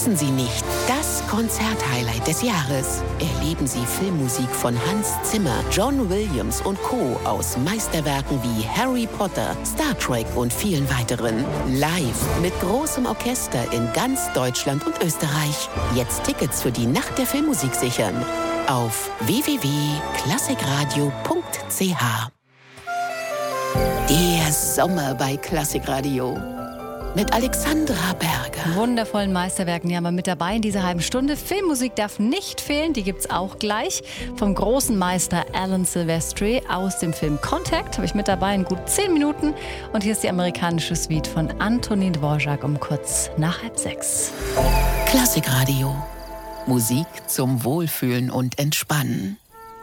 Verpassen Sie nicht das Konzerthighlight des Jahres. Erleben Sie Filmmusik von Hans Zimmer, John Williams und Co. aus Meisterwerken wie Harry Potter, Star Trek und vielen weiteren. Live mit großem Orchester in ganz Deutschland und Österreich. Jetzt Tickets für die Nacht der Filmmusik sichern. Auf www.klassikradio.ch. Der Sommer bei Klassikradio. Mit Alexandra Berger. Wundervollen Meisterwerken, die haben wir mit dabei in dieser halben Stunde. Filmmusik darf nicht fehlen, die gibt's auch gleich. Vom großen Meister Alan Silvestri aus dem Film Contact habe ich mit dabei in gut 10 Minuten. Und hier ist die amerikanische Suite von Antonin Dvorak um kurz nach 5:30. Klassikradio. Musik zum Wohlfühlen und Entspannen.